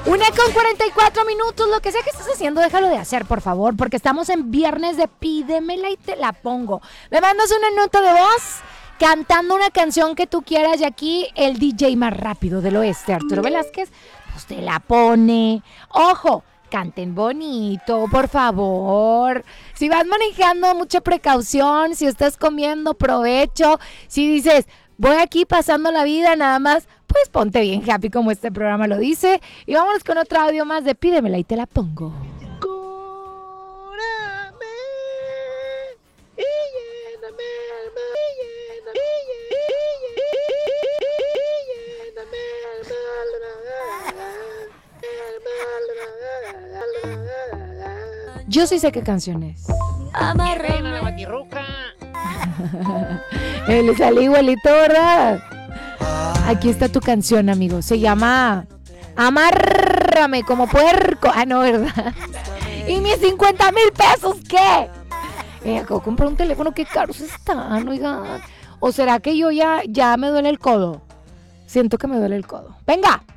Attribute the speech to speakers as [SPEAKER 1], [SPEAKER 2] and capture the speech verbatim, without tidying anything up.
[SPEAKER 1] Una con cuarenta y cuatro minutos, lo que sea que estés haciendo, déjalo de hacer, por favor, porque estamos en viernes de pídemela y te la pongo. Me mandas una nota de voz cantando una canción que tú quieras y aquí el D J más rápido del oeste, Arturo Velázquez, pues te la pone. Ojo, canten bonito, por favor. Si vas manejando, mucha precaución. Si estás comiendo, provecho. Si dices, voy aquí pasando la vida nada más, pues ponte bien happy como este programa lo dice. Y vámonos con otro audio más de pídemela y te la pongo.
[SPEAKER 2] Cúrame y lléname alma, y lléname, y lléname alma.
[SPEAKER 1] Yo sí sé qué canción es.
[SPEAKER 3] Reina la batirruca.
[SPEAKER 1] Eh, le salí igualito, ¿verdad? Aquí está tu canción, amigo. Se llama Amárrame como puerco. Ah, no, ¿verdad? ¿Y mis cincuenta mil pesos qué? Eh, acabo de comprar un teléfono. Qué caros están, oigan. ¿O será que yo ya, ya me duele el codo? Siento que me duele el codo. ¡Venga!